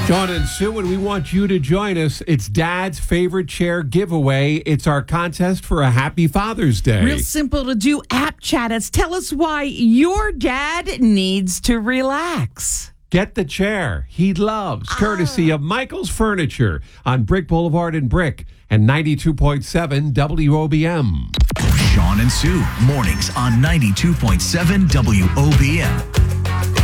Dawn and Sue, and we want you to join us. It's Dad's Favorite Chair giveaway. It's our contest for a happy Father's Day. Real simple to do. App chat us. Tell us why your dad needs to relax. Get the chair he loves, courtesy of Michael's Furniture on Brick Boulevard in Brick and 92.7 WOBM. Sean and Sue, mornings on 92.7 WOBM.